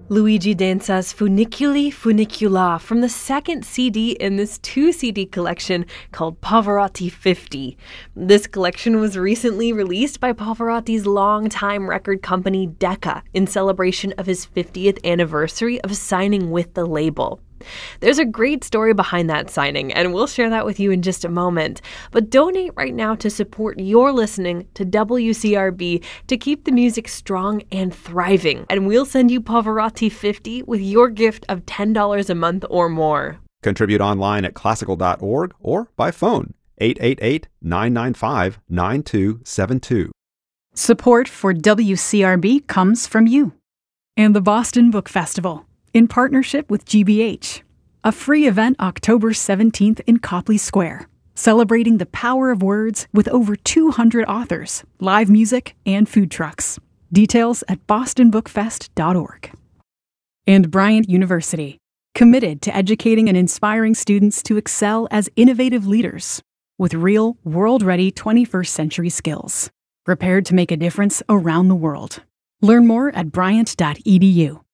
Luigi Danza's Funiculi Funicula from the second CD in this 2-CD collection called Pavarotti 50. This collection was recently released by Pavarotti's longtime record company Decca in celebration of his 50th anniversary of signing with the label. There's a great story behind that signing, and we'll share that with you in just a moment. But donate right now to support your listening to WCRB to keep the music strong and thriving, and we'll send you Pavarotti 50 with your gift of $10 a month or more. Contribute online at classical.org or by phone, 888-995-9272. Support for WCRB comes from you and the Boston Book Festival, in partnership with GBH, a free event October 17th in Copley Square, celebrating the power of words with over 200 authors, live music, and food trucks. Details at bostonbookfest.org. And Bryant University, committed to educating and inspiring students to excel as innovative leaders with real, world-ready 21st century skills, prepared to make a difference around the world. Learn more at bryant.edu.